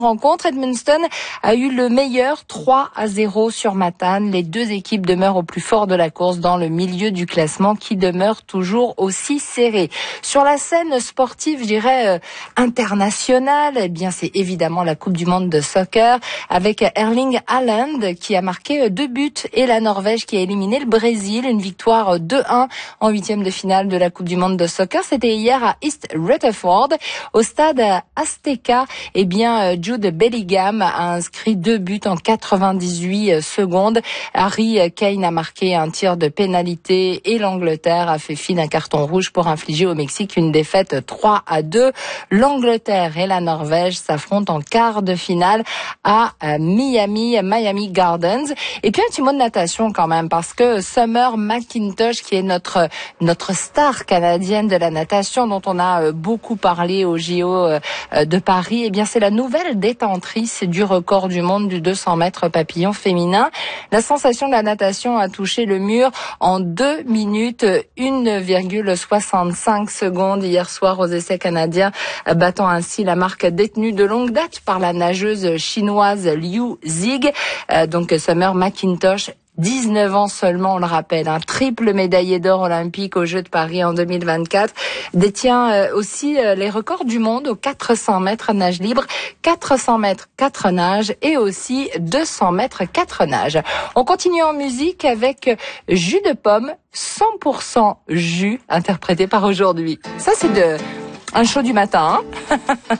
Rencontre, Edmundston a eu le meilleur 3-0 sur Matane. Les deux équipes demeurent au plus fort de la course dans le milieu du classement qui demeure toujours aussi serré. Sur la scène sportive, je dirais internationale, eh bien c'est évidemment la Coupe du monde de soccer avec Erling Haaland qui a marqué 2 buts et la Norvège qui a éliminé le Brésil. Une victoire 2-1 en huitième de finale de la Coupe du monde de soccer. C'était hier à East Rutherford au stade Azteca. Eh bien Jude Bellingham a inscrit 2 buts en 98 secondes. Harry Kane a marqué un tir de pénalité et l'Angleterre a fait fi d'un carton rouge pour infliger au Mexique une défaite 3-2. L'Angleterre et la Norvège s'affrontent en quart de finale à Miami Gardens. Et puis un petit mot de natation quand même parce que Summer McIntosh qui est notre star canadienne de la natation dont on a beaucoup parlé au JO de Paris, eh bien c'est la nouvelle détentrice du record du monde du 200 mètres papillon féminin. La sensation de la natation a touché le mur en 2 minutes 1,65 secondes hier soir aux essais canadiens, battant ainsi la marque détenue de longue date par la nageuse chinoise Liu Zhig. Donc Summer McIntosh, 19 ans seulement, on le rappelle, un triple médaillé d'or olympique aux Jeux de Paris en 2024, détient aussi les records du monde aux 400 mètres nage libre, 400 mètres 4 nages et aussi 200 mètres 4 nages. On continue en musique avec Jus de pomme, 100% jus, interprété par Aujourd'hui. Ça c'est un show du matin, hein.